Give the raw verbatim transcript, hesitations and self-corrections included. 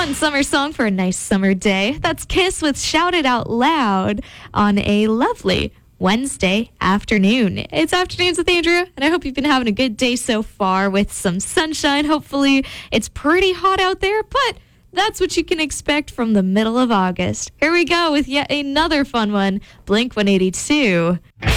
Fun summer song for a nice summer day. That's Kiss with Shout It Out Loud on a lovely Wednesday afternoon. It's Afternoons with Andrea, and I hope you've been having a good day so far with some sunshine. Hopefully, it's pretty hot out there, but that's what you can expect from the middle of August. Here we go with yet another fun one, Blink one eighty-two.